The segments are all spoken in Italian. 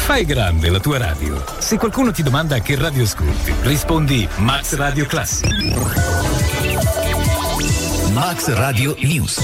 Fai grande la tua radio. Se qualcuno ti domanda a che radio ascolti, rispondi Max Radio Classic. Max Radio News.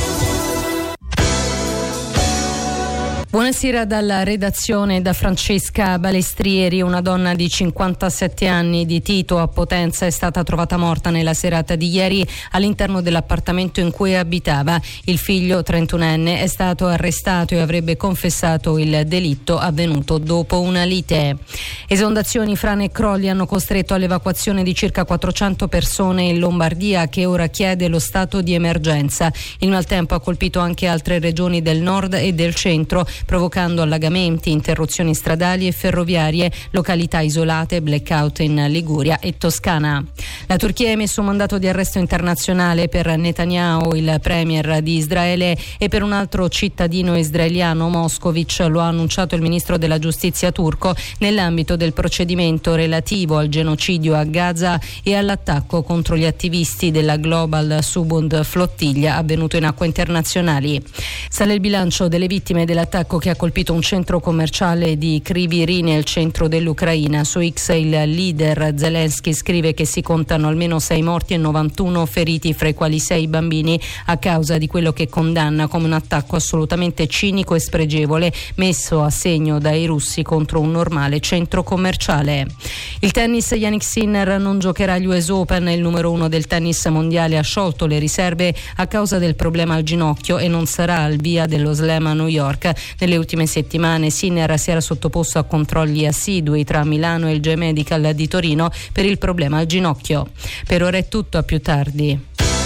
Buonasera dalla redazione, da Francesca Balestrieri. Una donna di 57 anni di Tito a Potenza è stata trovata morta nella serata di ieri all'interno dell'appartamento in cui abitava. Il figlio 31enne è stato arrestato e avrebbe confessato il delitto avvenuto dopo una lite. Esondazioni, frane e crolli hanno costretto all'evacuazione di circa 400 persone in Lombardia, che ora chiede lo stato di emergenza. Il maltempo ha colpito anche altre regioni del nord e del centro, provocando allagamenti, interruzioni stradali e ferroviarie, località isolate, blackout in Liguria e Toscana. La Turchia ha emesso un mandato di arresto internazionale per Netanyahu, il premier di Israele, e per un altro cittadino israeliano, Moscovic. Lo ha annunciato il ministro della giustizia turco nell'ambito del procedimento relativo al genocidio a Gaza e all'attacco contro gli attivisti della Global Subund Flottiglia avvenuto in acque internazionali. Sale il bilancio delle vittime dell'attacco che ha colpito un centro commerciale di Kryvyi Rih nel centro dell'Ucraina. Su X il leader Zelensky scrive che si contano almeno 6 morti e 91 feriti, fra i quali 6 bambini, a causa di quello che condanna come un attacco assolutamente cinico e spregevole messo a segno dai russi contro un normale centro commerciale. Il tennis, Jannik Sinner non giocherà agli US Open. Il numero 1 del tennis mondiale ha sciolto le riserve a causa del problema al ginocchio e non sarà al via dello Slam a New York. Nelle ultime settimane Sinner si era sottoposto a controlli assidui tra Milano e il G-Medical di Torino per il problema al ginocchio. Per ora è tutto, a più tardi.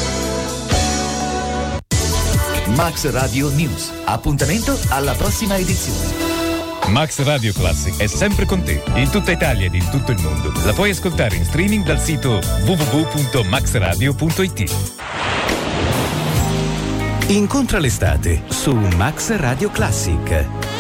Max Radio News. Appuntamento alla prossima edizione. Max Radio Classic è sempre con te, in tutta Italia ed in tutto il mondo. La puoi ascoltare in streaming dal sito www.maxradio.it. Incontra l'estate su Max Radio Classic.